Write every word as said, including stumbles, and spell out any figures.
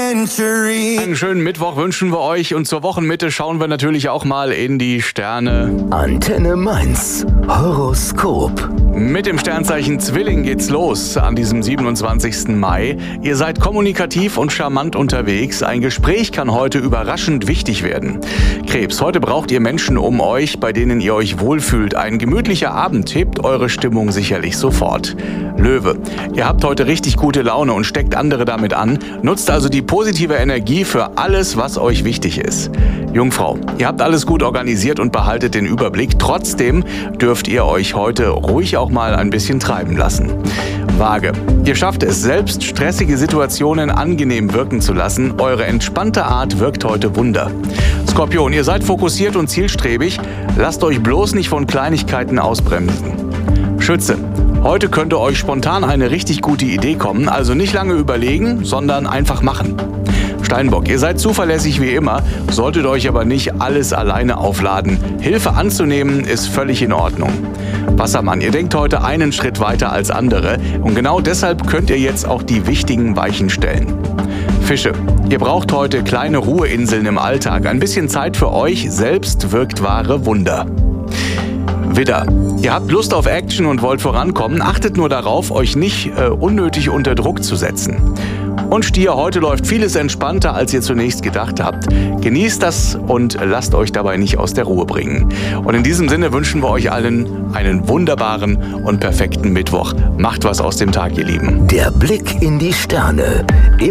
century. Einen schönen Mittwoch wünschen wir euch und zur Wochenmitte schauen wir natürlich auch mal in die Sterne. Antenne Mainz. Horoskop. Mit dem Sternzeichen Zwilling geht's los an diesem siebenundzwanzigsten Mai. Ihr seid kommunikativ und charmant unterwegs. Ein Gespräch kann heute überraschend wichtig werden. Krebs, heute braucht ihr Menschen um euch, bei denen ihr euch wohlfühlt. Ein gemütlicher Abend hebt eure Stimmung sicherlich sofort. Löwe, ihr habt heute richtig gute Laune und steckt andere damit an. Nutzt also die positive Energie für alles, was euch wichtig ist. Jungfrau, ihr habt alles gut organisiert und behaltet den Überblick. Trotzdem dürft ihr euch heute ruhig auch mal ein bisschen treiben lassen. Waage, ihr schafft es selbst, stressige Situationen angenehm wirken zu lassen. Eure entspannte Art wirkt heute Wunder. Skorpion, ihr seid fokussiert und zielstrebig. Lasst euch bloß nicht von Kleinigkeiten ausbremsen. Schütze, heute könnte euch spontan eine richtig gute Idee kommen. Also nicht lange überlegen, sondern einfach machen. Steinbock, ihr seid zuverlässig wie immer, solltet euch aber nicht alles alleine aufladen. Hilfe anzunehmen ist völlig in Ordnung. Wassermann, ihr denkt heute einen Schritt weiter als andere und genau deshalb könnt ihr jetzt auch die wichtigen Weichen stellen. Fische, ihr braucht heute kleine Ruheinseln im Alltag. Ein bisschen Zeit für euch selbst wirkt wahre Wunder. Widder, ihr habt Lust auf Action und wollt vorankommen, achtet nur darauf, euch nicht äh, unnötig unter Druck zu setzen. Und Stier, heute läuft vieles entspannter, als ihr zunächst gedacht habt. Genießt das und lasst euch dabei nicht aus der Ruhe bringen. Und in diesem Sinne wünschen wir euch allen einen wunderbaren und perfekten Mittwoch. Macht was aus dem Tag, ihr Lieben. Der Blick in die Sterne.